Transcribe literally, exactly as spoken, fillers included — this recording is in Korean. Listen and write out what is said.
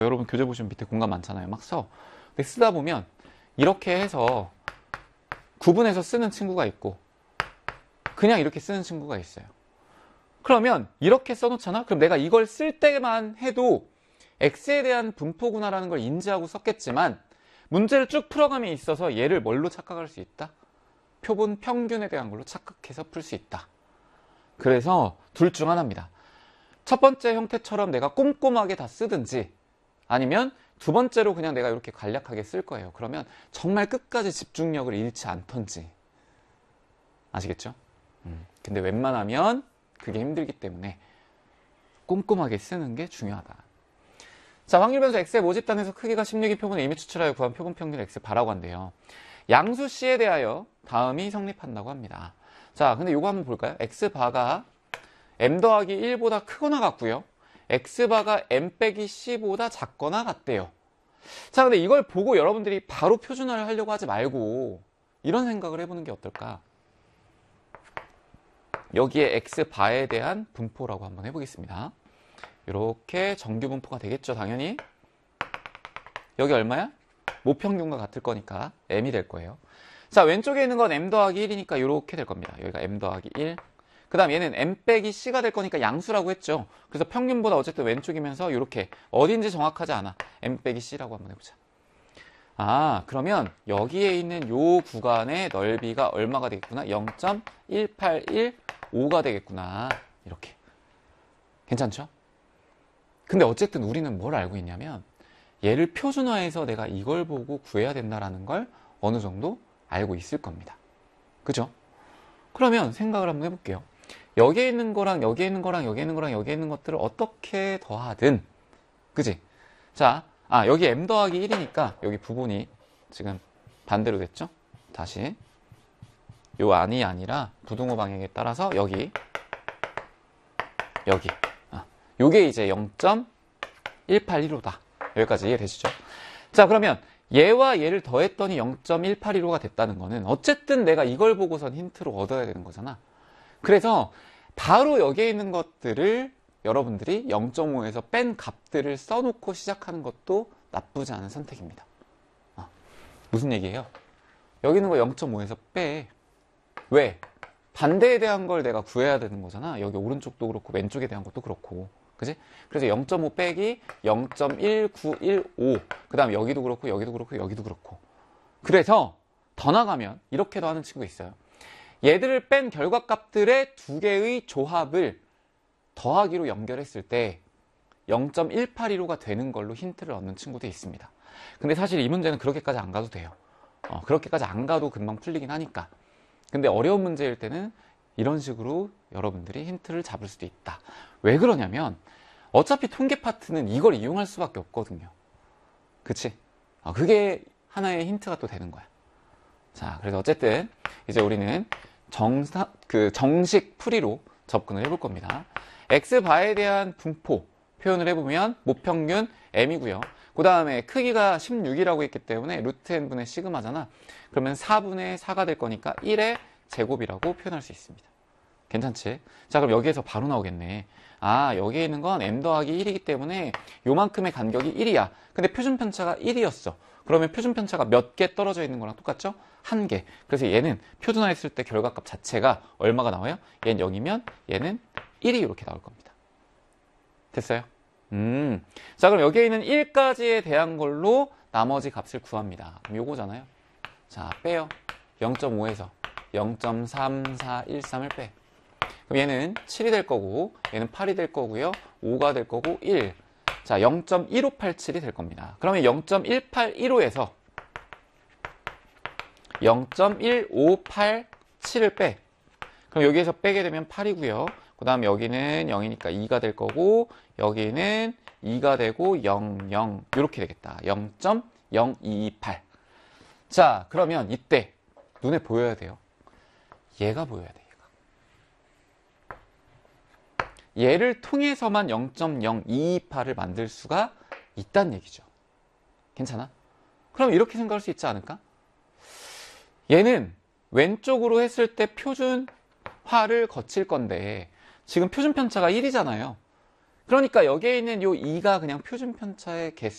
여러분 교재 보시면 밑에 공간 많잖아요. 막 써. 근데 쓰다 보면 이렇게 해서 구분해서 쓰는 친구가 있고 그냥 이렇게 쓰는 친구가 있어요. 그러면 이렇게 써놓잖아? 그럼 내가 이걸 쓸 때만 해도 x에 대한 분포구나라는 걸 인지하고 썼겠지만 문제를 쭉 풀어감에 있어서 얘를 뭘로 착각할 수 있다? 표본 평균에 대한 걸로 착각해서 풀 수 있다. 그래서 둘 중 하나입니다. 첫 번째 형태처럼 내가 꼼꼼하게 다 쓰든지 아니면 두 번째로 그냥 내가 이렇게 간략하게 쓸 거예요. 그러면 정말 끝까지 집중력을 잃지 않던지. 아시겠죠? 음. 근데 웬만하면 그게 힘들기 때문에 꼼꼼하게 쓰는 게 중요하다. 자, 확률 변수 x의 모집단에서 크기가 십육인 표본을 이미 추출하여 구한 표본 평균 x 바라고 한대요. 양수 c에 대하여 다음이 성립한다고 합니다. 자, 근데 이거 한번 볼까요? x바가 m 더하기 일보다 크거나 같고요. x바가 m 빼기 c보다 작거나 같대요. 자, 근데 이걸 보고 여러분들이 바로 표준화를 하려고 하지 말고 이런 생각을 해보는 게 어떨까? 여기에 x바에 대한 분포라고 한번 해보겠습니다. 이렇게 정규 분포가 되겠죠, 당연히. 여기 얼마야? 모평균과 같을 거니까 m이 될 거예요. 자, 왼쪽에 있는 건 m 더하기 일이니까 이렇게 될 겁니다. 여기가 m 더하기 일. 그 다음 얘는 m 빼기 c가 될 거니까 양수라고 했죠. 그래서 평균보다 어쨌든 왼쪽이면서 이렇게 어딘지 정확하지 않아. m 빼기 c라고 한번 해보자. 아, 그러면 여기에 있는 요 구간의 넓이가 얼마가 되겠구나? 영 점 일팔일오가 되겠구나. 이렇게. 괜찮죠? 근데 어쨌든 우리는 뭘 알고 있냐면 얘를 표준화해서 내가 이걸 보고 구해야 된다라는 걸 어느 정도 알고 있을 겁니다. 그죠? 그러면 생각을 한번 해볼게요. 여기에 있는 거랑 여기에 있는 거랑 여기에 있는 거랑 여기에 있는 것들을 어떻게 더하든, 그지? 자, 아, 여기 m 더하기 일이니까 여기 부분이 지금 반대로 됐죠? 다시. 요 안이 아니라 부등호 방향에 따라서 여기, 여기. 아, 요게 이제 영 점 일팔일오다. 여기까지 이해되시죠? 자, 그러면 얘와 얘를 더했더니 영 점 일팔일오가 됐다는 거는 어쨌든 내가 이걸 보고선 힌트로 얻어야 되는 거잖아. 그래서 바로 여기에 있는 것들을 여러분들이 영 점 오에서 뺀 값들을 써놓고 시작하는 것도 나쁘지 않은 선택입니다. 어, 무슨 얘기예요? 여기 있는 거 영 점 오에서 빼. 왜? 반대에 대한 걸 내가 구해야 되는 거잖아. 여기 오른쪽도 그렇고 왼쪽에 대한 것도 그렇고. 그지? 그래서 영 점 오 빼기 영 점 일구일오. 그 다음 여기도 그렇고 여기도 그렇고 여기도 그렇고. 그래서 더 나가면 이렇게도 하는 친구가 있어요. 얘들을 뺀 결과값들의 두 개의 조합을 더하기로 연결했을 때 영 점 일팔일오가 되는 걸로 힌트를 얻는 친구도 있습니다. 근데 사실 이 문제는 그렇게까지 안 가도 돼요. 어, 그렇게까지 안 가도 금방 풀리긴 하니까. 근데 어려운 문제일 때는 이런 식으로 여러분들이 힌트를 잡을 수도 있다. 왜 그러냐면 어차피 통계 파트는 이걸 이용할 수밖에 없거든요. 그치? 어, 그게 하나의 힌트가 또 되는 거야. 자, 그래서 어쨌든 이제 우리는 정사, 그 정식 풀이로 접근을 해볼 겁니다. x바에 대한 분포 표현을 해보면 모평균 m이고요. 그 다음에 크기가 십육이라고 했기 때문에 루트 n분의 시그마잖아. 그러면 사분의 사가 될 거니까 일의 제곱이라고 표현할 수 있습니다. 괜찮지? 자, 그럼 여기에서 바로 나오겠네. 아, 여기에 있는 건 m 더하기 일이기 때문에 요만큼의 간격이 일이야. 근데 표준편차가 일이었어. 그러면 표준편차가 몇 개 떨어져 있는 거랑 똑같죠? 한 개. 그래서 얘는 표준화했을 때 결과값 자체가 얼마가 나와요? 얘는 영이면 얘는 일이 이렇게 나올 겁니다. 됐어요? 음. 자, 그럼 여기에 있는 일까지에 대한 걸로 나머지 값을 구합니다. 그럼 요거잖아요. 자, 빼요. 영 점 오에서 영 점 삼사일삼을 빼. 그럼 얘는 칠이 될 거고, 얘는 팔이 될 거고요. 오가 될 거고, 일. 자, 영 점 일오팔칠이 될 겁니다. 그러면 영 점 일팔일오에서 영 점 일오팔칠을 빼. 그럼 여기에서 빼게 되면 팔이고요. 그 다음 여기는 영이니까 이가 될 거고, 여기는 이가 되고 영, 영 이렇게 되겠다. 영 점 영이이팔. 자, 그러면 이때 눈에 보여야 돼요. 얘가 보여야 돼. 얘가. 얘를 통해서만 영 점 영이이팔을 만들 수가 있다는 얘기죠. 괜찮아? 그럼 이렇게 생각할 수 있지 않을까? 얘는 왼쪽으로 했을 때 표준화를 거칠 건데 지금 표준편차가 일이잖아요. 그러니까 여기에 있는 요 이가 그냥 표준편차의 개수